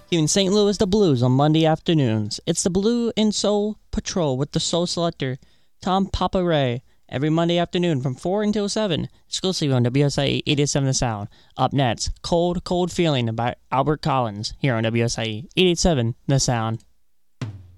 Giving St. Louis the blues on Monday afternoons. It's the Blue and Soul Patrol with the Soul Selector, Tom Papa Ray, every Monday afternoon from 4 until 7, exclusively on WSIE 887 The Sound. Up next, Cold, Cold Feeling by Albert Collins, here on WSIE 887 The Sound.